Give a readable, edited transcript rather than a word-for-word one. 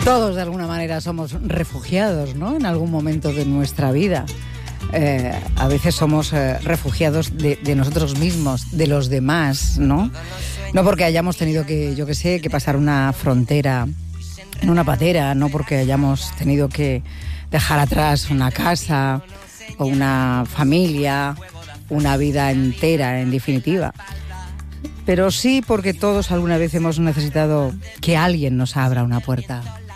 Todos de alguna manera somos refugiados, ¿no? En algún momento de nuestra vida. A veces somos refugiados de nosotros mismos, de los demás, ¿no? No porque hayamos tenido que, yo qué sé, que pasar una frontera en una patera, no porque hayamos tenido que dejar atrás una casa o una familia, una vida entera, en definitiva. Pero sí porque todos alguna vez hemos necesitado que alguien nos abra una puerta.